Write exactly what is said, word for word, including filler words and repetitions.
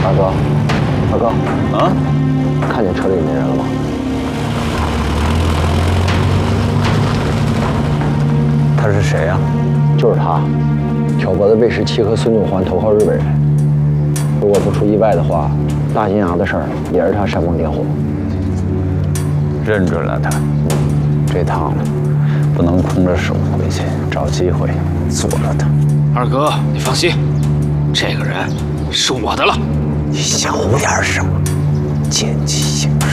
大哥，大哥， 啊， 看见车里那人了吗？ 他是谁呀、啊？ 就是他，挑拨的魏时期和孙中环投靠日本人。如果不出意外的话，大金牙的事儿也是他煽风点火。 认准了他，这趟不能空着手回去，找机会做了他。 二哥，你放心，这个人是我的了。 你小点声，见机行事。